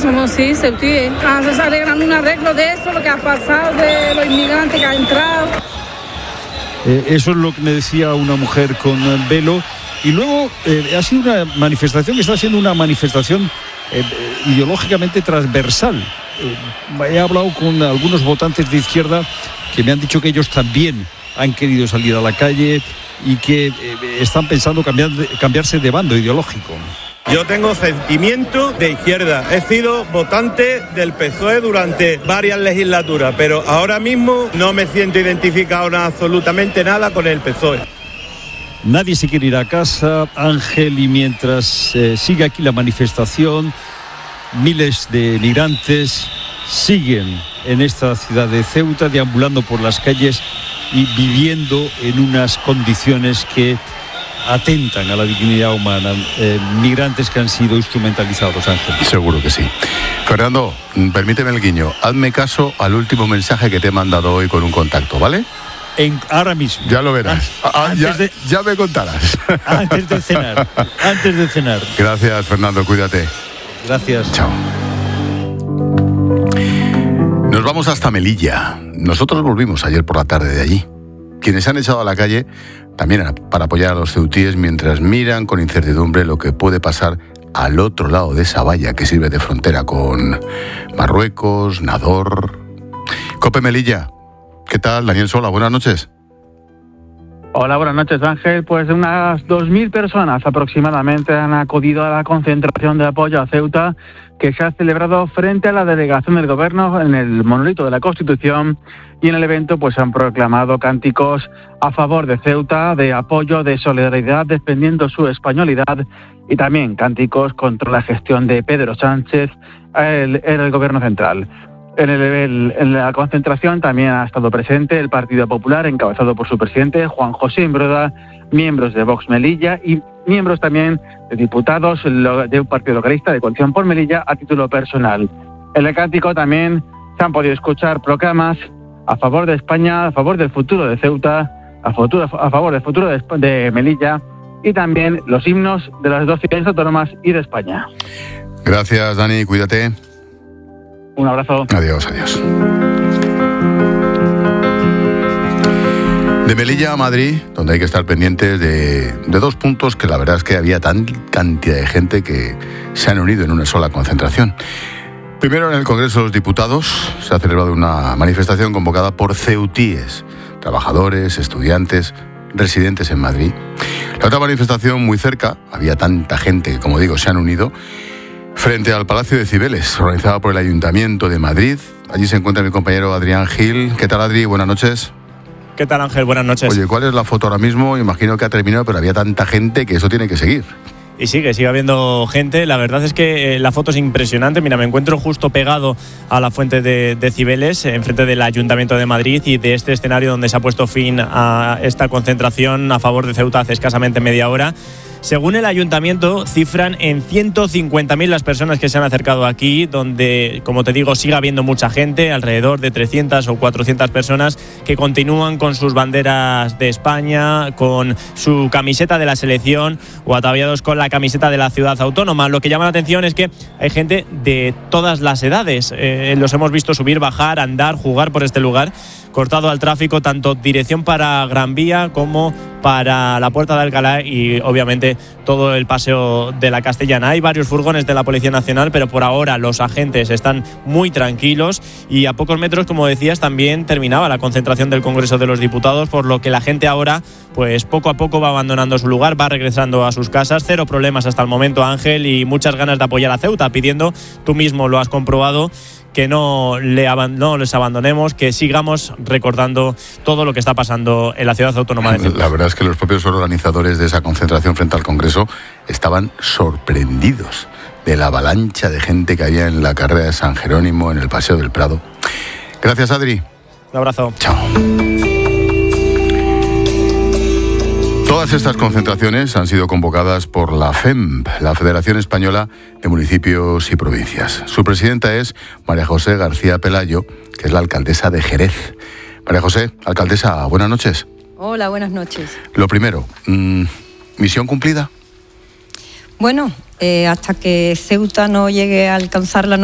somos sí, ceutíes. Se alegran un arreglo de esto, lo que ha pasado, de los inmigrantes que han entrado. Eso es lo que me decía una mujer con velo. Y luego ha sido una manifestación que está siendo una manifestación ideológicamente transversal. He hablado con algunos votantes de izquierda que me han dicho que ellos también han querido salir a la calle y que están pensando cambiarse de bando ideológico. Yo tengo sentimiento de izquierda. He sido votante del PSOE durante varias legislaturas, pero ahora mismo no me siento identificado absolutamente nada con el PSOE. Nadie se quiere ir a casa, Ángel, y mientras sigue aquí la manifestación, miles de migrantes siguen en esta ciudad de Ceuta, deambulando por las calles y viviendo en unas condiciones que atentan a la dignidad humana. Migrantes que han sido instrumentalizados, Ángel. Seguro que sí. Fernando, permíteme el guiño. Hazme caso al último mensaje que te he mandado hoy con un contacto, ¿vale? Ahora mismo. Ya lo verás. Ya me contarás. Antes de cenar. Gracias, Fernando, cuídate. Gracias. Chao. Nos vamos hasta Melilla. Nosotros volvimos ayer por la tarde de allí. Quienes se han echado a la calle también para apoyar a los ceutíes mientras miran con incertidumbre lo que puede pasar al otro lado de esa valla que sirve de frontera con Marruecos, Nador. Cope Melilla. ¿Qué tal, Daniel Sola? Buenas noches. Hola, buenas noches, Ángel. Pues unas 2.000 personas aproximadamente han acudido a la concentración de apoyo a Ceuta que se ha celebrado frente a la delegación del Gobierno en el monolito de la Constitución, y en el evento pues han proclamado cánticos a favor de Ceuta, de apoyo, de solidaridad, defendiendo su españolidad, y también cánticos contra la gestión de Pedro Sánchez en el Gobierno central. En la concentración también ha estado presente el Partido Popular, encabezado por su presidente, Juan José Imbroda, miembros de Vox Melilla y miembros también de diputados de un partido localista de Coalición por Melilla a título personal. En el cántico también se han podido escuchar proclamas a favor de España, a favor del futuro de Ceuta, a favor del futuro de Melilla, y también los himnos de las dos ciudades autónomas y de España. Gracias, Dani, cuídate. Un abrazo. Adiós. De Melilla a Madrid, donde hay que estar pendientes de dos puntos que la verdad es que había tan cantidad de gente que se han unido en una sola concentración. Primero, en el Congreso de los Diputados se ha celebrado una manifestación convocada por ceutíes, trabajadores, estudiantes, residentes en Madrid. La otra manifestación muy cerca, había tanta gente que, como digo, se han unido, frente al Palacio de Cibeles, organizada por el Ayuntamiento de Madrid. Allí se encuentra mi compañero Adrián Gil. ¿Qué tal, Adri? Buenas noches. ¿Qué tal, Ángel? Buenas noches. Oye, ¿cuál es la foto ahora mismo? Imagino que ha terminado, pero había tanta gente que eso tiene que seguir. Y sigue habiendo gente. La verdad es que la foto es impresionante. Mira, me encuentro justo pegado a la fuente de Cibeles, enfrente del Ayuntamiento de Madrid, y de este escenario donde se ha puesto fin a esta concentración a favor de Ceuta hace escasamente media hora. Según el Ayuntamiento, cifran en 150.000 las personas que se han acercado aquí, donde, como te digo, sigue habiendo mucha gente, alrededor de 300 o 400 personas que continúan con sus banderas de España, con su camiseta de la selección o ataviados con la camiseta de la ciudad autónoma. Lo que llama la atención es que hay gente de todas las edades. Los hemos visto subir, bajar, andar, jugar por este lugar, cortado al tráfico, tanto dirección para Gran Vía como para la Puerta de Alcalá y obviamente todo el paseo de la Castellana. Hay varios furgones de la Policía Nacional, pero por ahora los agentes están muy tranquilos, y a pocos metros, como decías, también terminaba la concentración del Congreso de los Diputados, por lo que la gente ahora pues poco a poco va abandonando su lugar, va regresando a sus casas. Cero problemas hasta el momento, Ángel, y muchas ganas de apoyar a Ceuta, pidiendo, tú mismo lo has comprobado, que no les abandonemos, que sigamos recordando todo lo que está pasando en la ciudad autónoma de Ceuta. La verdad es que los propios organizadores de esa concentración frente al Congreso estaban sorprendidos de la avalancha de gente que había en la carrera de San Jerónimo, en el Paseo del Prado. Gracias, Adri. Un abrazo. Chao. Todas estas concentraciones han sido convocadas por la FEMP, la Federación Española de Municipios y Provincias. Su presidenta es María José García Pelayo, que es la alcaldesa de Jerez. María José, alcaldesa, buenas noches. Hola, buenas noches. Lo primero, ¿misión cumplida? Bueno, hasta que Ceuta no llegue a alcanzar la